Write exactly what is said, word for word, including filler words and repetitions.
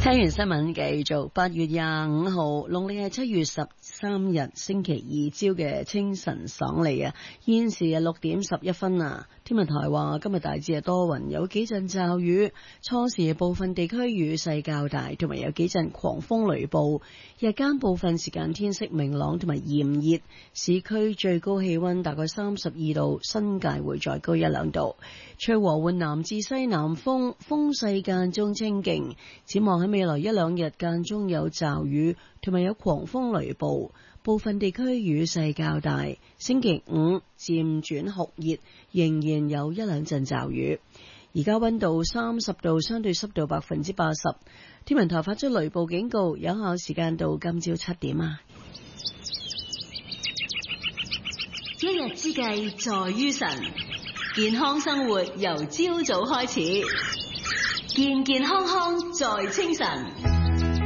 聽完新聞，繼續八月廿五號，農曆係七月十三日星期二朝嘅清晨爽利啊！現時係六點十一分啊！天文台話今日大致係多雲，有幾陣驟雨，初時部分地區雨勢較大，同埋有幾陣狂風雷暴。日間部分時間天色明朗同埋炎熱，市區最高氣溫大概三十二度，新界會再高一兩度。吹和緩南至西南風，風勢間中清勁。展望喺未來一兩日間中有驟雨，同埋有狂風雷暴，部分地區雨勢較大。星期五漸轉酷熱，仍然有一兩陣驟雨。而家溫度三十度，相對濕度百分之八十。天文台發出雷暴警告，有效時間到今朝七點啊！一日之計在於晨，健康生活由朝早開始，健健康康在清晨。